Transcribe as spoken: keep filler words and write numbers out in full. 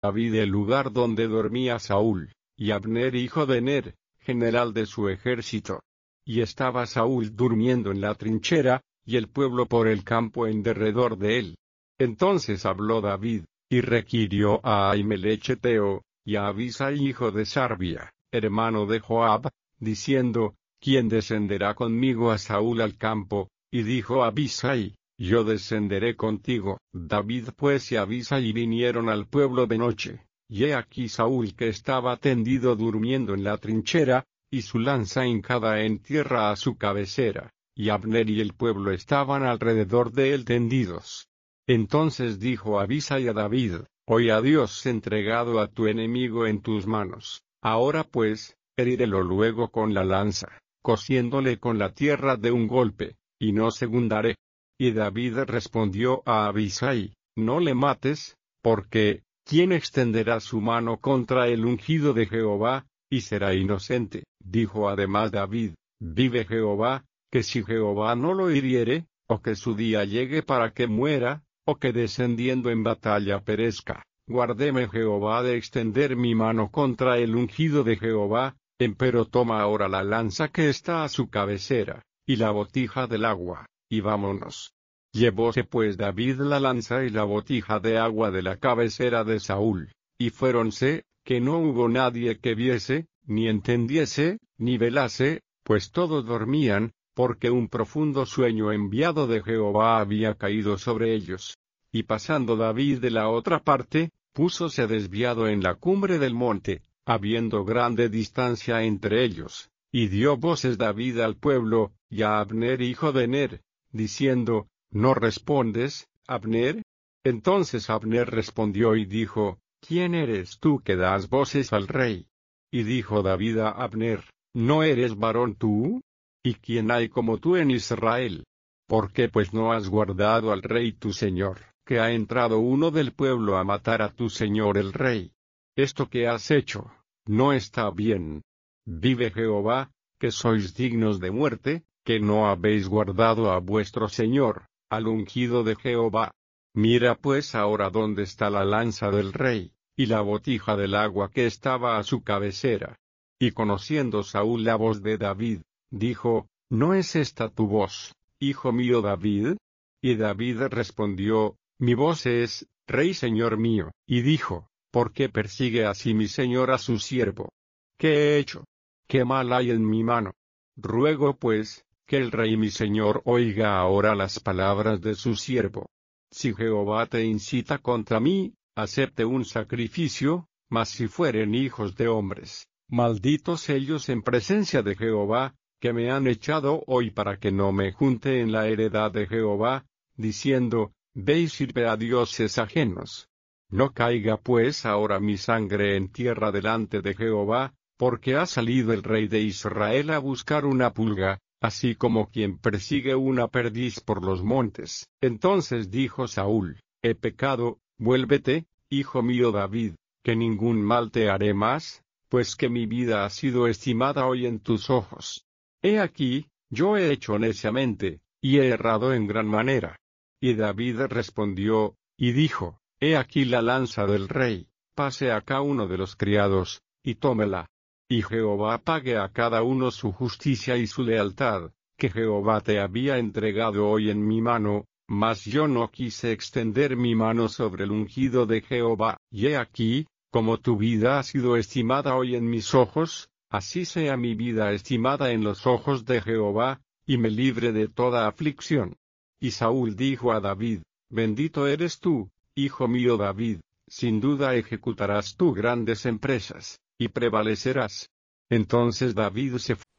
David el lugar donde dormía Saúl, y Abner hijo de Ner, general de su ejército. Y estaba Saúl durmiendo en la trinchera, y el pueblo por el campo en derredor de él. Entonces habló David, y requirió a Ahimelech Eteo, y a Abisai hijo de Sarbia, hermano de Joab, diciendo, ¿quién descenderá conmigo a Saúl al campo? Y dijo Abisai, yo descenderé contigo. David pues y Abisai vinieron al pueblo de noche, y he aquí Saúl que estaba tendido durmiendo en la trinchera, y su lanza hincada en tierra a su cabecera, y Abner y el pueblo estaban alrededor de él tendidos. Entonces dijo Abisai a David, hoy ha Dios entregado a tu enemigo en tus manos, ahora pues, herídelo luego con la lanza, cosiéndole con la tierra de un golpe, y no segundaré. Y David respondió a Abisai, no le mates, porque, ¿quién extenderá su mano contra el ungido de Jehová, y será inocente? Dijo además David, vive Jehová, que si Jehová no lo hiriere, o que su día llegue para que muera, o que descendiendo en batalla perezca, guárdeme Jehová de extender mi mano contra el ungido de Jehová, empero toma ahora la lanza que está a su cabecera, y la botija del agua, y vámonos. Llevóse pues David la lanza y la botija de agua de la cabecera de Saúl, y fuéronse, que no hubo nadie que viese, ni entendiese, ni velase, pues todos dormían, porque un profundo sueño enviado de Jehová había caído sobre ellos. Y pasando David de la otra parte, púsose desviado en la cumbre del monte, habiendo grande distancia entre ellos, y dio voces David al pueblo, y a Abner hijo de Ner, diciendo, ¿no respondes, Abner? Entonces Abner respondió y dijo, ¿quién eres tú que das voces al rey? Y dijo David a Abner, ¿no eres varón tú? ¿Y quién hay como tú en Israel? ¿Por qué pues no has guardado al rey tu señor, que ha entrado uno del pueblo a matar a tu señor el rey? Esto que has hecho, no está bien. Vive Jehová, que sois dignos de muerte, que no habéis guardado a vuestro señor, al ungido de Jehová. Mira pues ahora dónde está la lanza del rey, y la botija del agua que estaba a su cabecera. Y conociendo Saúl la voz de David, dijo, ¿no es esta tu voz, hijo mío David? Y David respondió, mi voz es, Rey señor mío. Y dijo, ¿por qué persigue así mi señor a su siervo? ¿Qué he hecho? ¿Qué mal hay en mi mano? Ruego pues, que el rey mi señor oiga ahora las palabras de su siervo. Si Jehová te incita contra mí, acepte un sacrificio, mas si fueren hijos de hombres, malditos ellos en presencia de Jehová, que me han echado hoy para que no me junte en la heredad de Jehová, diciendo, ve y sirve a dioses ajenos. No caiga pues ahora mi sangre en tierra delante de Jehová, porque ha salido el rey de Israel a buscar una pulga, así como quien persigue una perdiz por los montes. Entonces dijo Saúl, he pecado, vuélvete, hijo mío David, que ningún mal te haré más, pues que mi vida ha sido estimada hoy en tus ojos. He aquí, yo he hecho neciamente, y he errado en gran manera. Y David respondió, y dijo, he aquí la lanza del rey, pase acá uno de los criados, y tómela. Y Jehová pague a cada uno su justicia y su lealtad, que Jehová te había entregado hoy en mi mano, mas yo no quise extender mi mano sobre el ungido de Jehová. Y he aquí, como tu vida ha sido estimada hoy en mis ojos, así sea mi vida estimada en los ojos de Jehová, y me libre de toda aflicción. Y Saúl dijo a David, bendito eres tú, hijo mío David, sin duda ejecutarás tú grandes empresas, y prevalecerás. Entonces David se fue.